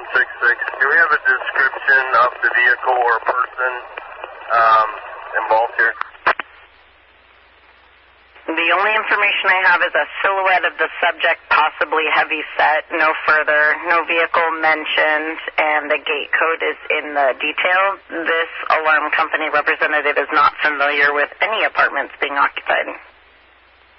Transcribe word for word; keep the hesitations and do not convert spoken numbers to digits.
six six. Do we have a description of the vehicle or person um, involved here? The only information I have is a silhouette of the subject, possibly heavy set, no further, no vehicle mentioned, and the gate code is in the detail. This alarm company representative is not familiar with any apartments being occupied.